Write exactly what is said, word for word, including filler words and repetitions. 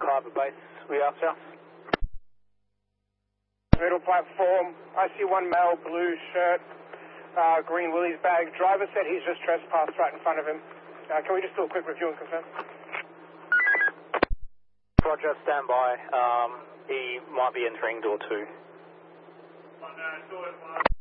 Harbour Base, we are south. Middle platform, I see one male, blue shirt, uh, green Willys bag. Driver said he's just trespassed right in front of him. Uh, can we just do a quick review and confirm? Roger, stand by. Um, he might be entering door two.